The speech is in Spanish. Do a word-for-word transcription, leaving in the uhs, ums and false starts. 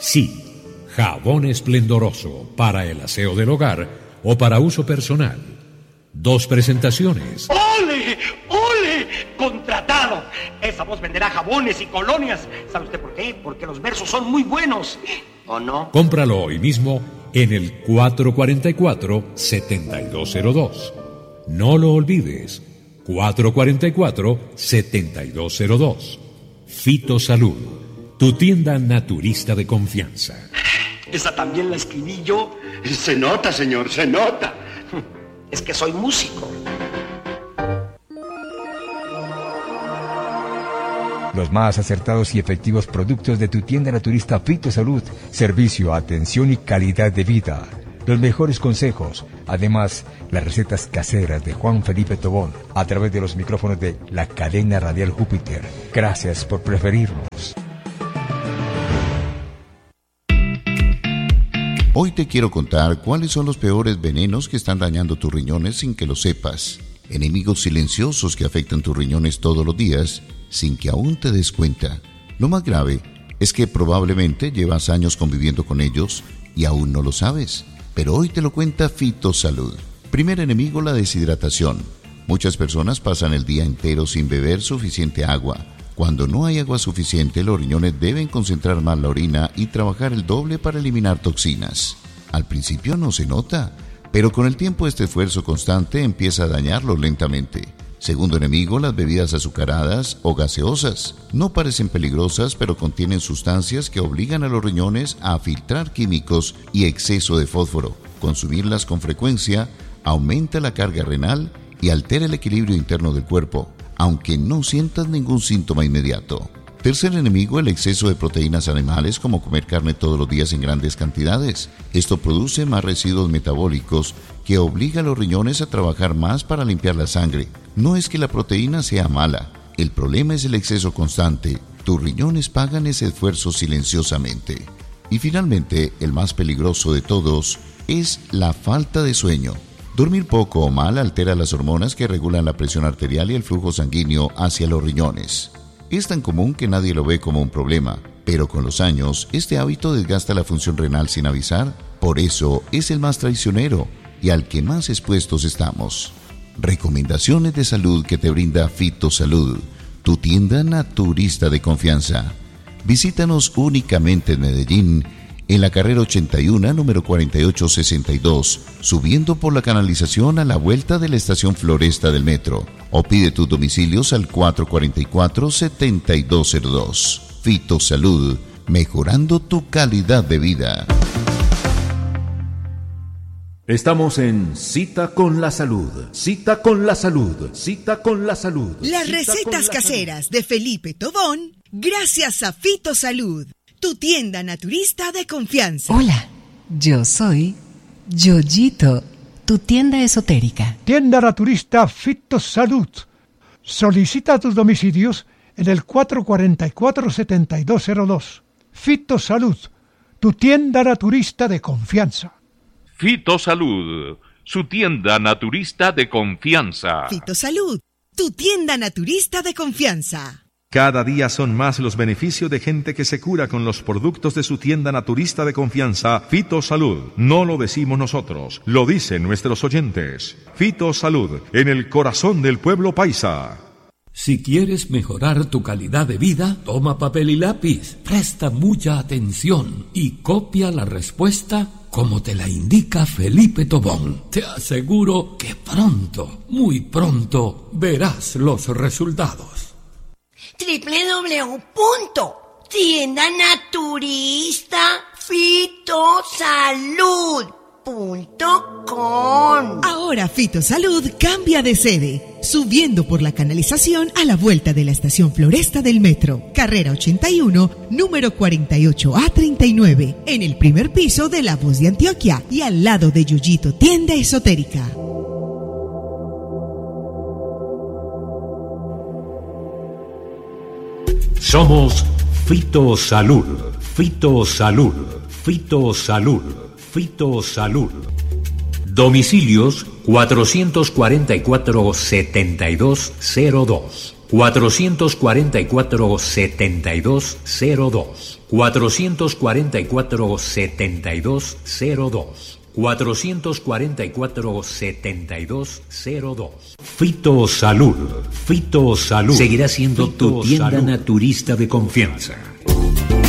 Sí, jabón esplendoroso para el aseo del hogar o para uso personal. Dos presentaciones. ¡Ole! ¡Ole! ¡Contratado! Esa voz venderá jabones y colonias. ¿Sabe usted por qué? Porque los versos son muy buenos. ¿O no? Cómpralo hoy mismo en el cuatro cuatro cuatro, siete dos cero dos. No lo olvides. cuatro cuatro cuatro, siete dos cero dos. Fito Salud, tu tienda naturista de confianza. Esa también la escribí yo. Se nota, señor, se nota. Es que soy músico. Los más acertados y efectivos productos de tu tienda naturista Fito Salud. Servicio, atención y calidad de vida. Los mejores consejos. Además, las recetas caseras de Juan Felipe Tobón. A través de los micrófonos de la cadena radial Júpiter. Gracias por preferirnos. Hoy te quiero contar cuáles son los peores venenos que están dañando tus riñones sin que lo sepas. Enemigos silenciosos que afectan tus riñones todos los días sin que aún te des cuenta. Lo más grave es que probablemente llevas años conviviendo con ellos y aún no lo sabes. Pero hoy te lo cuenta Fito Salud. Primer enemigo, la deshidratación. Muchas personas pasan el día entero sin beber suficiente agua. Cuando no hay agua suficiente, los riñones deben concentrar más la orina y trabajar el doble para eliminar toxinas. Al principio no se nota, pero con el tiempo este esfuerzo constante empieza a dañarlo lentamente. Segundo enemigo, las bebidas azucaradas o gaseosas. No parecen peligrosas, pero contienen sustancias que obligan a los riñones a filtrar químicos y exceso de fósforo. Consumirlas con frecuencia aumenta la carga renal y altera el equilibrio interno del cuerpo, aunque no sientas ningún síntoma inmediato. Tercer enemigo, el exceso de proteínas animales, como comer carne todos los días en grandes cantidades. Esto produce más residuos metabólicos que obliga a los riñones a trabajar más para limpiar la sangre. No es que la proteína sea mala, el problema es el exceso constante. Tus riñones pagan ese esfuerzo silenciosamente. Y finalmente, el más peligroso de todos es la falta de sueño. Dormir poco o mal altera las hormonas que regulan la presión arterial y el flujo sanguíneo hacia los riñones. Es tan común que nadie lo ve como un problema, pero con los años, este hábito desgasta la función renal sin avisar. Por eso es el más traicionero y al que más expuestos estamos. Recomendaciones de salud que te brinda Fito Salud, tu tienda naturista de confianza. Visítanos únicamente en Medellín, en la carrera ochenta y uno, número cuarenta y ocho sesenta y dos, subiendo por la canalización a la vuelta de la estación Floresta del metro. O pide tus domicilios al cuatro cuatro cuatro, siete dos cero dos. Fito Salud, mejorando tu calidad de vida. Estamos en Cita con la Salud, Cita con la Salud, Cita con la Salud. Las recetas caseras de Felipe Tobón, gracias a Fito Salud, tu tienda naturista de confianza. Hola, yo soy Yoyito, tu tienda esotérica. Tienda naturista Fito Salud. Solicita tus domicilios en el cuatro cuatro cuatro, siete dos cero dos. Fito Salud, tu tienda naturista de confianza. Fito Salud, su tienda naturista de confianza. Fito Salud, tu tienda naturista de confianza. Cada día son más los beneficios de gente que se cura con los productos de su tienda naturista de confianza, Fito Salud. No lo decimos nosotros, lo dicen nuestros oyentes. Fito Salud, en el corazón del pueblo paisa. Si quieres mejorar tu calidad de vida, toma papel y lápiz, presta mucha atención y copia la respuesta como te la indica Felipe Tobón. Te aseguro que pronto, muy pronto, verás los resultados. doble u doble u doble u punto tienda naturista Fito Salud punto com. Ahora Fito Salud cambia de sede, subiendo por la canalización a la vuelta de la estación Floresta del metro, carrera ochenta y uno, número cuarenta y ocho A treinta y nueve, en el primer piso de La Voz de Antioquia y al lado de Yoyito Tienda Esotérica. Somos Fito Salud, Fito Salud, Fito Salud, Fito Salud. Domicilios cuatrocientos cuarenta y cuatro, setenta y dos cero dos. cuatrocientos cuarenta y cuatro, setenta y dos cero dos. cuatrocientos cuarenta y cuatro, setenta y dos cero dos. cuatrocientos cuarenta y cuatro, setenta y dos cero dos. Fito Salud. Fito Salud seguirá siendo Fito tu tienda Salud. Naturista de confianza.